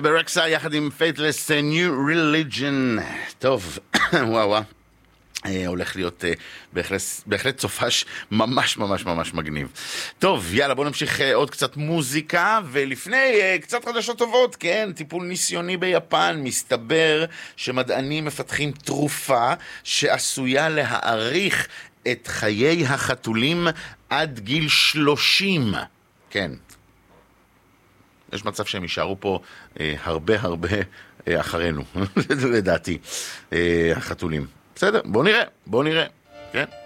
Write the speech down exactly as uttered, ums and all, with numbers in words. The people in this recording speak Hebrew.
ברקסה יחד עם Faithless New Religion. טוב, וואו וואו. הולך להיות בהחלט, בהחלט צופש ממש ממש ממש מגניב. טוב, יאללה, בואו נמשיך עוד קצת מוזיקה, ולפני קצת חדשות טובות, כן, טיפול ניסיוני ביפן. מסתבר שמדענים מפתחים תרופה שעשויה להאריך את חיי החתולים עד גיל שלושים. כן. יש מצב שהם יישארו פה אה, הרבה הרבה אה, אחרינו, לדעתי, אה, החתולים. בסדר, בואו נראה, בואו נראה, כן?